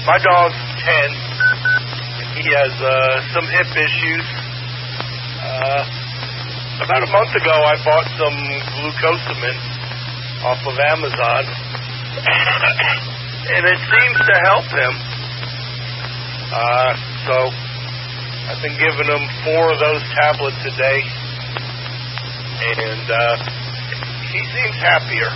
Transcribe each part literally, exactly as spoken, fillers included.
my dog's ten. He has uh, some hip issues. Uh, about a month ago, I bought some glucosamine off of Amazon, and it seems to help him. Uh, so I've been giving him four of those tablets a day, and uh, he seems happier.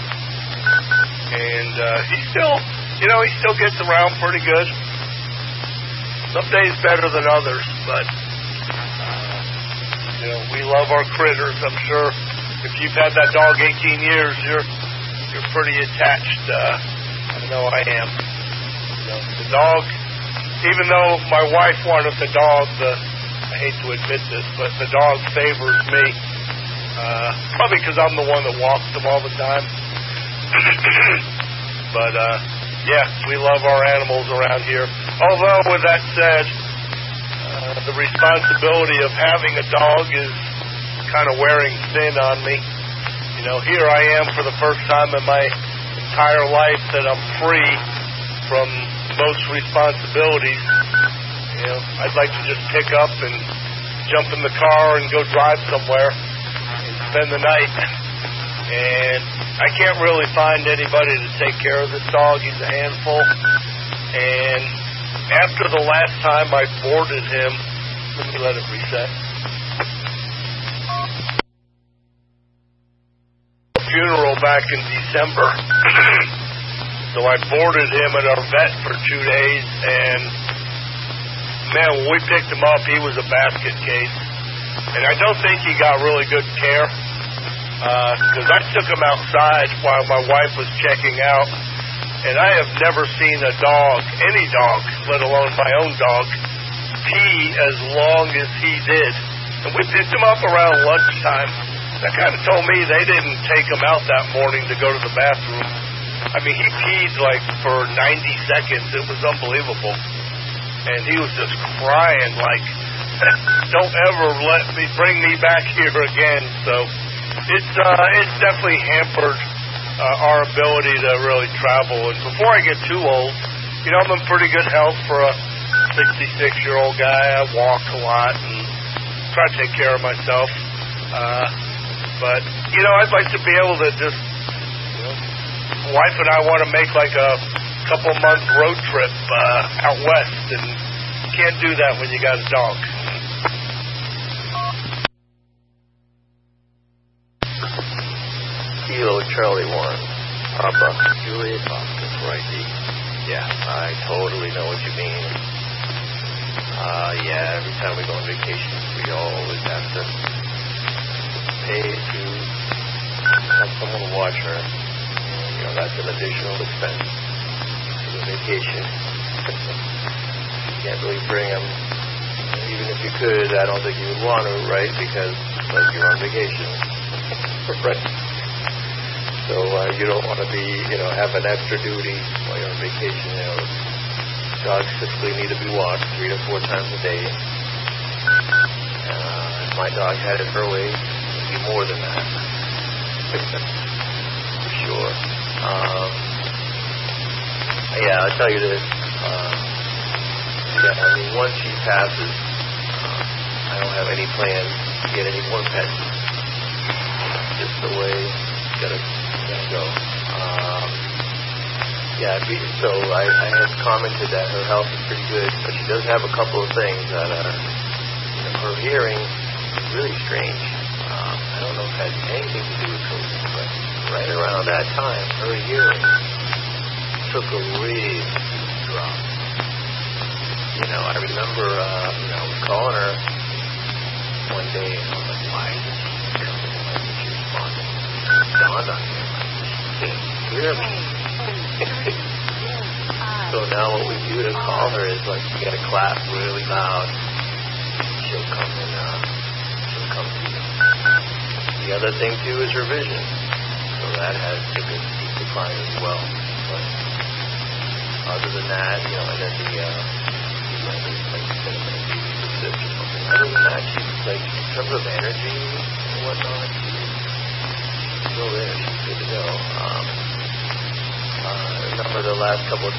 And uh, he still, you know, he still gets around pretty good. Some days better than others, but, uh, you know, we love our critters. I'm sure if you've had that dog eighteen years, you're you're pretty attached. Uh, I know I am. You know, the dog, even though my wife wanted the dog, the, I hate to admit this, but the dog favors me. Uh, probably because I'm the one that walks them all the time. But, uh, yeah, we love our animals around here. Although, with that said, uh, the responsibility of having a dog is kind of wearing thin on me. You know, here I am for the first time in my entire life that I'm free from most responsibilities. You know, I'd like to just pick up and jump in the car and go drive somewhere and spend the night. And I can't really find anybody to take care of this dog. He's a handful. And after the last time I boarded him, let me let it reset. Funeral back in December. So I boarded him at our vet for two days. And man, when we picked him up, he was a basket case. And I don't think he got really good care. Because uh, I took him outside while my wife was checking out, and I have never seen a dog, any dog, let alone my own dog, pee as long as he did. And we picked him up around lunchtime. That kind of told me they didn't take him out that morning to go to the bathroom. I mean, he peed like for ninety seconds. It was unbelievable. And he was just crying like, don't ever let me, bring me back here again. So It's uh, it's definitely hampered uh, our ability to really travel. And before I get too old, you know, I'm in pretty good health for a sixty-six-year-old guy. I walk a lot and try to take care of myself. Uh, but, you know, I'd like to be able to just, you know, my wife and I want to make like a couple-month road trip uh, out west, and you can't do that when you got a dog. Kilo Charlie one, Papa, Juliet, that's right, D. Yeah, I totally know what you mean. Uh, yeah, every time we go on vacation, we always have to pay to have someone watch her. You know, that's an additional expense to the vacation. You can't really bring them. Even if you could, I don't think you would want to, right? Because, like, you're on vacation. Right. So uh, you don't want to be, you know, have an extra duty while you're on vacation. You know, dogs typically need to be walked three to four times a day. Uh, if my dog had it her way, it would be more than that. For sure. Um, yeah, I'll tell you this. Uh, yeah, I mean, once she passes, uh, I don't have any plans to get any more pets. Just the way it's gotta, gotta go. Um, yeah, so I, I had commented that her health is pretty good, but she does have a couple of things that are, you know, her hearing is really strange. Um, I don't know if it has anything to do with COVID, but right around that time, her hearing took a really drop. You know, I remember, uh, you know, I was calling her one day, and I was like, why isn't she coming? Why isn't she responding? It dawned on me, she can't hear me. So now what we do to call her is, like, you gotta clap really loud. She'll come and, uh, she'll come to you. The other thing, too, is her vision. So that has taken a steep decline as well. But other than that, you know, and then the, uh, other than that, she's like, in terms of energy and whatnot, she's still there. She's good to go. Um, uh, I remember the last couple of